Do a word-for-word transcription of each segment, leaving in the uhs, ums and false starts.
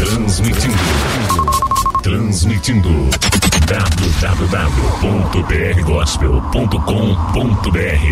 Transmitindo. Transmitindo. w w w ponto b r gospel ponto com ponto b r.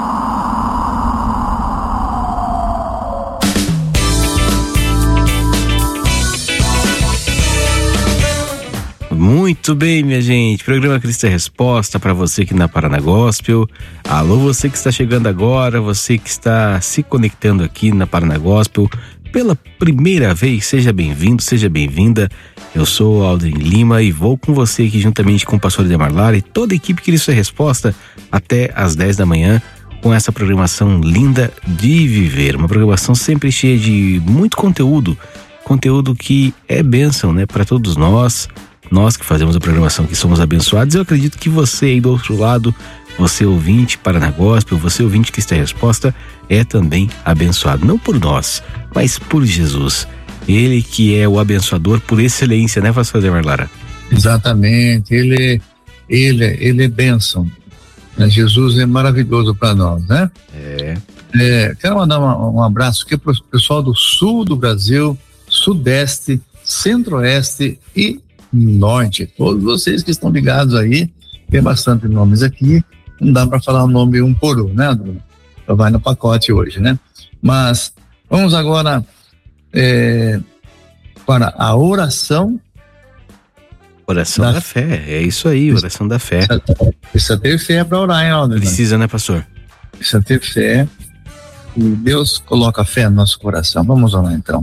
Muito bem, minha gente, programa Cristo é Resposta para você aqui na Paraná Gospel. Alô, você que está chegando agora, você que está se conectando aqui na Paraná Gospel pela primeira vez, seja bem-vindo, seja bem-vinda. Eu sou Aldrin Lima e vou com você aqui juntamente com o pastor Demar Lara e toda a equipe Cristo é Resposta até às dez da manhã com essa programação linda de viver, uma programação sempre cheia de muito conteúdo, conteúdo que é bênção, né, para todos nós. Nós que fazemos a programação, que somos abençoados. Eu acredito que você aí do outro lado, você ouvinte Paraná Gospel, você ouvinte que está em resposta, é também abençoado. Não por nós, mas por Jesus. Ele que é o abençoador por excelência, né, pastor Demar Lara? Exatamente, ele, ele, ele é bênção. Jesus é maravilhoso para nós, né? É. é quero mandar uma, um abraço aqui para o pessoal do sul do Brasil, sudeste, centro-oeste e norte, todos vocês que estão ligados aí, tem bastante nomes aqui, não dá para falar o nome um por um, né? Vai no pacote hoje, né? Mas vamos agora é, para a oração. Oração da, da fé, é isso aí, oração da fé. Precisa, precisa ter fé para orar, hein, Aldo? Precisa, né, pastor? Precisa ter fé. E Deus coloca fé no nosso coração. Vamos orar então.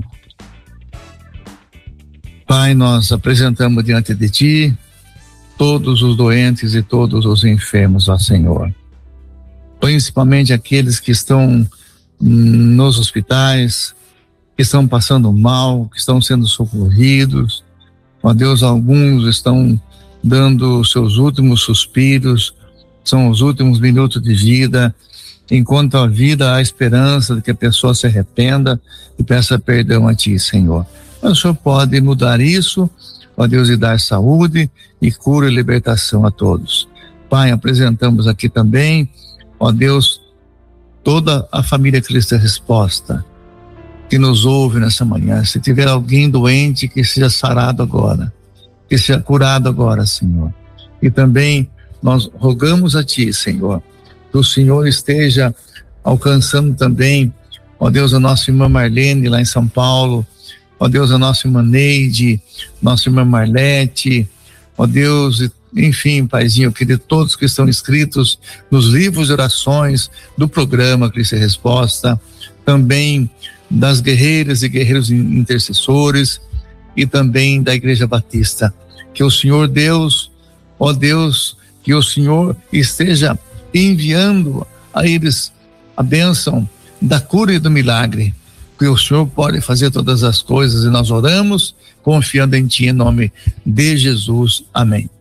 Pai, nós apresentamos diante de Ti todos os doentes e todos os enfermos, ó Senhor. Principalmente aqueles que estão nos hospitais, que estão passando mal, que estão sendo socorridos. Ó Deus, alguns estão dando seus últimos suspiros, são os últimos minutos de vida. Enquanto a vida, há esperança de que a pessoa se arrependa e peça perdão a Ti, Senhor. O Senhor pode mudar isso, ó Deus, e dar saúde e cura e libertação a todos. Pai, apresentamos aqui também, ó Deus, toda a família Cristo é Resposta, que nos ouve nessa manhã. Se tiver alguém doente, que seja sarado agora, que seja curado agora, Senhor. E também nós rogamos a Ti, Senhor, que o Senhor esteja alcançando também, ó Deus, a nossa irmã Marlene lá em São Paulo, ó Deus, a nossa irmã Neide, nossa irmã Marlete, ó Deus, enfim, Paizinho, querido, todos que estão inscritos nos livros de orações do programa Cristo é Resposta, também das guerreiras e guerreiros intercessores e também da Igreja Batista. Que o Senhor Deus, ó Deus, que o Senhor esteja enviando a eles a bênção da cura e do milagre, que o Senhor pode fazer todas as coisas, e nós oramos confiando em Ti, em nome de Jesus, amém.